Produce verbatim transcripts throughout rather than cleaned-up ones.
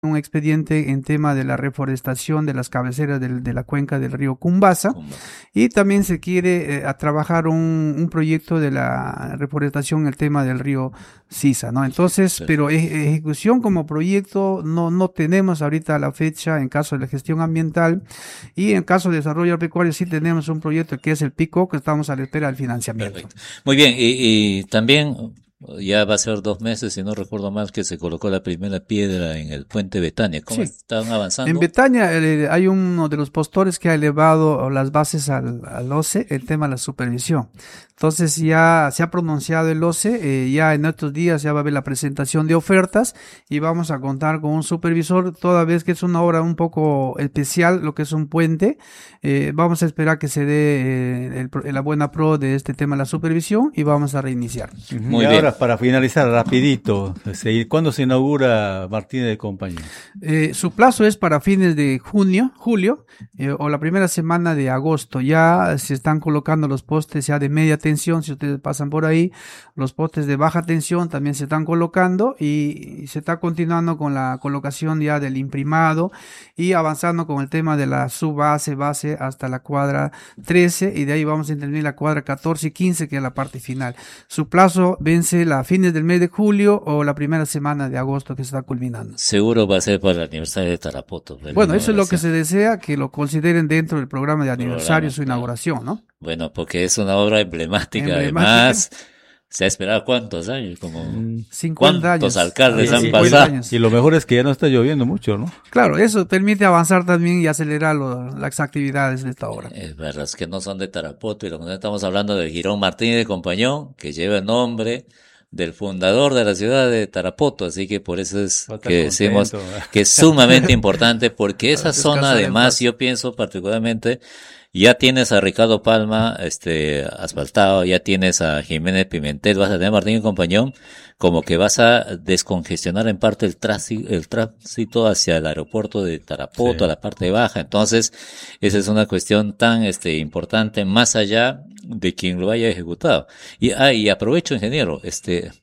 un expediente en tema de la reforestación de las cabeceras del, de la cuenca del río Cumbasa, y también se quiere eh, a trabajar un, un proyecto de la reforestación en el tema del río Sisa, ¿no? Entonces, sí. pero e- ejecución como proyecto no, no tenemos ahorita a la fecha en caso de la gestión ambiental, y en caso de desarrollo agropecuario sí tenemos un proyecto que es el PICO, que estamos a la espera del financiamiento. Perfecto. Muy bien, y, y también ya va a ser dos meses, si no recuerdo mal, que se colocó la primera piedra en el puente Betania. ¿Cómo sí. están avanzando? En Betania eh, hay uno de los postores que ha elevado las bases al, al O C E, el tema de la supervisión. Entonces ya se ha pronunciado el O C E, eh, ya en estos días ya va a haber la presentación de ofertas y vamos a contar con un supervisor, toda vez que es una obra un poco especial, lo que es un puente. Eh, vamos a esperar que se dé eh, el, la buena pro de este tema de la supervisión y vamos a reiniciar. Muy y bien. Ahora, para finalizar rapidito, ¿cuándo se inaugura Martínez y compañía? Eh, su plazo es para fines de junio, julio, eh, o la primera semana de agosto. Ya se están colocando los postes ya de media tensión, si ustedes pasan por ahí, los postes de baja tensión también se están colocando, y, y se está continuando con la colocación ya del imprimado y avanzando con el tema de la subbase, base hasta la cuadra trece, y de ahí vamos a intervenir la cuadra catorce y quince, que es la parte final. Su plazo vence a fines del mes de julio o la primera semana de agosto, que se está culminando. Seguro va a ser para el aniversario de Tarapoto. Bueno, eso es lo que se desea, que lo consideren dentro del programa de aniversario, programa, su inauguración, ¿no? Bueno, porque es una obra emblemática, emblemática. Además, se ha esperado cuántos años, como cincuenta cuántos años. alcaldes sí, han sí, pasado. Años. Y lo mejor es que ya no está lloviendo mucho, ¿no? Claro, eso permite avanzar también y acelerar lo, las actividades de esta obra. Es verdad, es que no son de Tarapoto, y lo que estamos hablando de Girón Martínez de Compañón, que lleva el nombre del fundador de la ciudad de Tarapoto, así que por eso es que decimos que es sumamente importante, porque esa zona además, yo pienso particularmente, ya tienes a Ricardo Palma, este, asfaltado, ya tienes a Jiménez Pimentel, vas a tener a Martín y Compañón, como que vas a descongestionar en parte el tránsito, el tránsito hacia el aeropuerto de Tarapoto, sí. a la parte baja. Entonces, esa es una cuestión tan, este, importante, más allá de quien lo haya ejecutado. Y, ah, y aprovecho, ingeniero, este,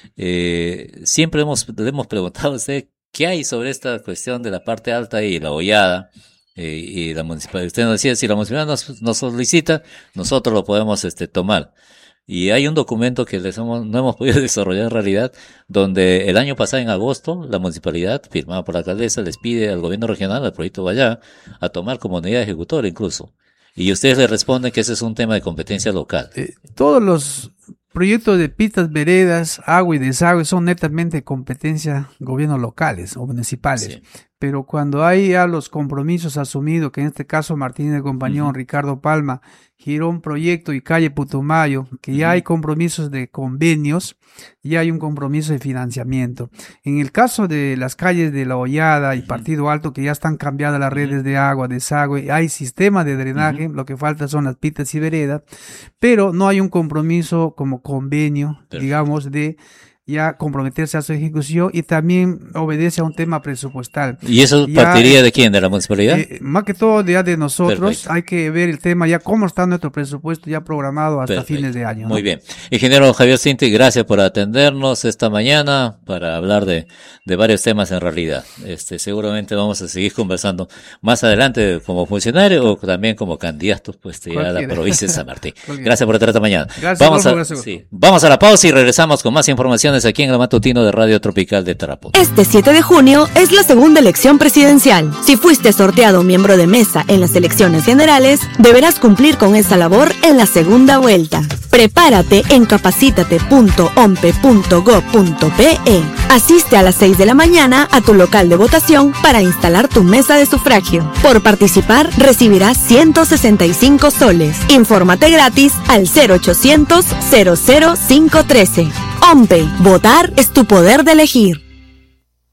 eh, siempre hemos, le hemos preguntado a usted qué hay sobre esta cuestión de la parte alta y la hollada. Eh, y la municipalidad, usted nos decía, si la municipalidad nos, nos solicita, nosotros lo podemos este tomar. Y hay un documento que les hemos, no hemos podido desarrollar en realidad, donde el año pasado en agosto, la municipalidad, firmada por la alcaldesa, les pide al gobierno regional, al proyecto Vallá, a tomar como unidad ejecutora incluso. Y ustedes le responden que ese es un tema de competencia local. Eh, todos los proyectos de pistas, veredas, agua y desagüe son netamente competencia gobiernos locales o municipales. Sí. Pero cuando hay ya los compromisos asumidos, que en este caso Martínez de Compañón, uh-huh. Ricardo Palma, Girón Proyecto y Calle Putumayo, que ya uh-huh. hay compromisos de convenios, ya hay un compromiso de financiamiento. En el caso de las calles de La Hollada y uh-huh. Partido Alto, que ya están cambiadas las redes uh-huh. de agua, desagüe, hay sistema de drenaje, uh-huh. lo que falta son las pistas y veredas, pero no hay un compromiso como convenio, Perfecto. digamos, de ya comprometerse a su ejecución, y también obedece a un tema presupuestal. ¿Y eso ya, partiría de quién? ¿De la municipalidad? Eh, más que todo ya de nosotros. Perfecto. Hay que ver el tema ya cómo está nuestro presupuesto ya programado hasta Perfecto. fines de año, ¿no? Muy bien. Ingeniero Javier Cinti, gracias por atendernos esta mañana para hablar de, de varios temas en realidad. Este, seguramente vamos a seguir conversando más adelante como funcionario o también como candidato pues a la provincia de San Martín. Gracias por estar esta mañana. Gracias, vamos, a, sí, vamos a la pausa y regresamos con más información aquí en el matutino de Radio Tropical de Tarapoto. Este siete de junio es la segunda elección presidencial. Si fuiste sorteado miembro de mesa en las elecciones generales, deberás cumplir con esa labor en la segunda vuelta. Prepárate en capacítate punto ompe punto gob punto pe. Asiste a las seis de la mañana a tu local de votación para instalar tu mesa de sufragio. Por participar, recibirás ciento sesenta y cinco soles. Infórmate gratis al cero ochocientos cero cero cinco trece. OMPE, votar es tu poder de elegir.